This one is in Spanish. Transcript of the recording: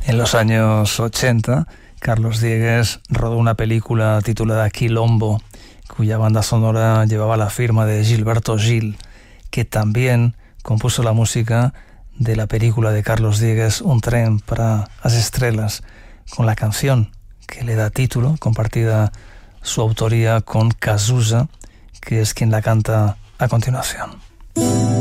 En los años 80, Carlos Diegues rodó una película titulada Quilombo, cuya banda sonora llevaba la firma de Gilberto Gil, que también compuso la música de la película de Carlos Diegues Un tren para las estrellas, con la canción que le da título, compartida su autoría con Cazuza, que es quien la canta a continuación.